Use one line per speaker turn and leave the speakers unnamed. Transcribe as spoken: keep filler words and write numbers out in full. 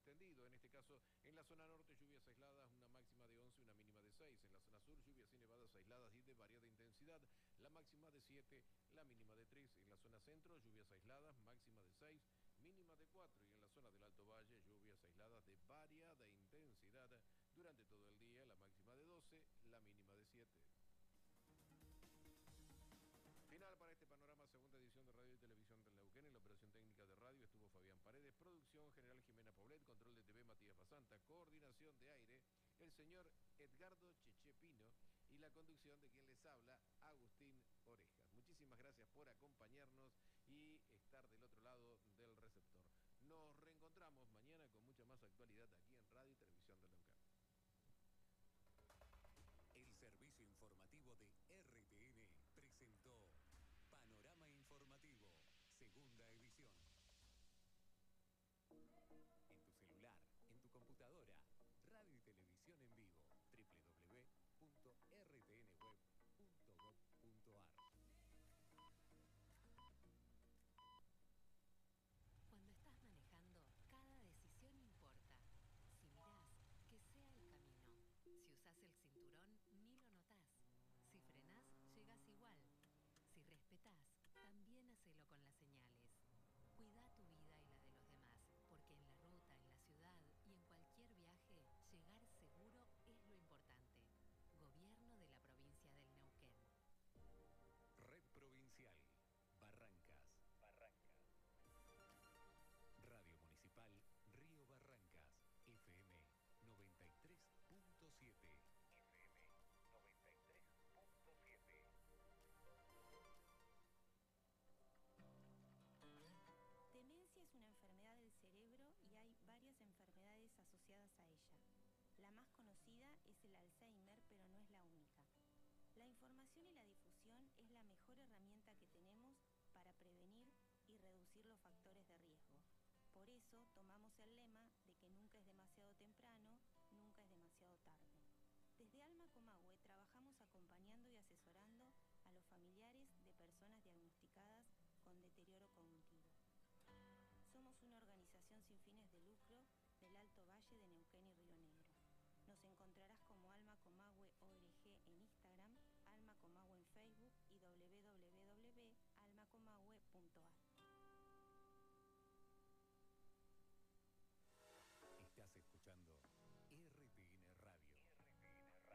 extendido. En este caso, en la zona norte, lluvias aisladas, una máxima de once, una mínima de seis. En la zona sur, lluvias y nevadas aisladas y de variada intensidad, la máxima de siete, la mínima de tres. En la zona centro, lluvias aisladas, máxima de seis, mínima de cuatro. Y en la zona del Alto Valle, lluvias aisladas de variada intensidad durante todo el día, la máxima de doce, la mínima de siete. Final para este panorama, segunda edición de Radio y Televisión del Neuquén. En la operación técnica de radio estuvo Fabián Paredes, producción general Jimena Poblet, control de T V Matías Basanta, coordinación de aire el señor Edgardo Cheche Pino y la conducción de quien les habla, Agustín Orejas. Muchísimas gracias por acompañarnos y estar del otro lado del receptor. Nos reencontramos mañana con mucha más actualidad aquí en Radio y Televisión del Neuquén.
El servicio informativo de R T N presentó Panorama Informativo, segunda edición. En tu celular, en tu computadora, radio y televisión en vivo, doble u doble u doble u punto r t n web punto gob punto a r.
Cuando estás manejando, cada decisión importa. Si mirás, que sea el camino. Si usás el cinturón, ni lo notás. Si frenás, llegás igual. Si respetás, también hacelo con las señales. Cuida tu vida y la de los demás, porque en la ruta, en la ciudad y en cualquier viaje, llegar seguro es lo importante. Gobierno de la provincia del Neuquén.
Red Provincial, Barrancas. Barrancas. Radio Municipal Río Barrancas, F M noventa y tres punto siete. F M noventa y tres punto siete.
Demencia es una enfermedad del cerebro y hay varias enfermedades asociadas a ella. La más conocida es el Alzheimer, pero no es la única. La información y la difusión es la mejor herramienta que tenemos para prevenir y reducir los factores de riesgo. Por eso tomamos el lema de que nunca es demasiado temprano, nunca es demasiado tarde. Desde Alma Comahue trabajamos acompañando y asesorando a los familiares de personas diagnosticadas con deterioro cognitivo. Somos una organización sin fines de lucro del Alto Valle de Neuquén.